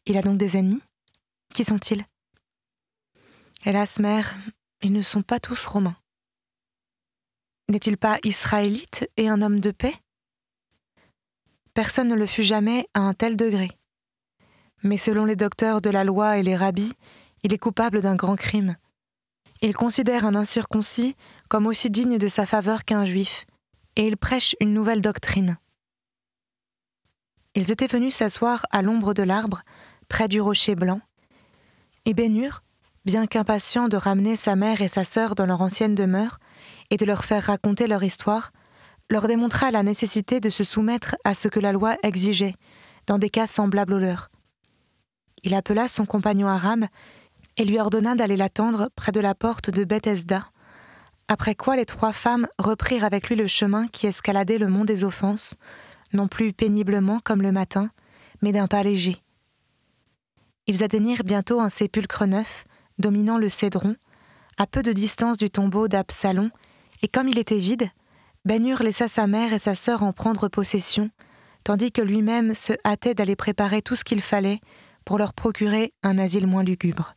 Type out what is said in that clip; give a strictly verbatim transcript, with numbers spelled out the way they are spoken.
Il a donc des ennemis ? Qui sont-ils ? Hélas, mère, ils ne sont pas tous romains. N'est-il pas israélite et un homme de paix ? Personne ne le fut jamais à un tel degré. Mais selon les docteurs de la loi et les rabbis, il est coupable d'un grand crime. Il considère un incirconcis comme aussi digne de sa faveur qu'un juif, et il prêche une nouvelle doctrine. Ils étaient venus s'asseoir à l'ombre de l'arbre, près du rocher blanc, et Ben-Hur, bien qu'impatient de ramener sa mère et sa sœur dans leur ancienne demeure et de leur faire raconter leur histoire, leur démontra la nécessité de se soumettre à ce que la loi exigeait, dans des cas semblables aux leurs. Il appela son compagnon Aram et lui ordonna d'aller l'attendre près de la porte de Bethesda, après quoi les trois femmes reprirent avec lui le chemin qui escaladait le mont des Offenses, non plus péniblement comme le matin, mais d'un pas léger. Ils atteignirent bientôt un sépulcre neuf, dominant le Cédron, à peu de distance du tombeau d'Absalom, et comme il était vide, Ben-Hur laissa sa mère et sa sœur en prendre possession, tandis que lui-même se hâtait d'aller préparer tout ce qu'il fallait pour leur procurer un asile moins lugubre.